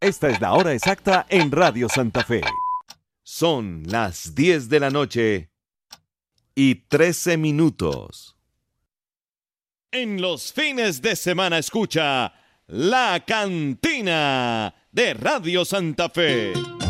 Esta es la hora exacta en Radio Santa Fe. Son las 10 de la noche y 13 minutos. En los fines de semana escucha La Cantina de Radio Santa Fe.